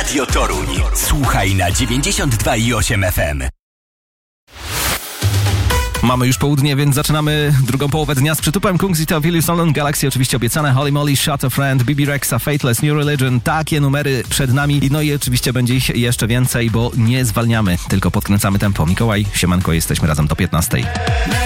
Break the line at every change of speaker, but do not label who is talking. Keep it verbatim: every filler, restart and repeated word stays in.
Radio Toruń. Słuchaj na dziewięćdziesiąt dwa i osiem F M.
Mamy już południe, więc zaczynamy drugą połowę dnia z przytupem. Kungs i to Vilius Nolan, Galaxy oczywiście obiecane, Holy Moly, Shut a Friend, B B Rexa, Faithless, New Religion. Takie numery przed nami. No i oczywiście będzie ich jeszcze więcej, bo nie zwalniamy, tylko podkręcamy tempo. Mikołaj, siemanko, jesteśmy razem do piętnastej.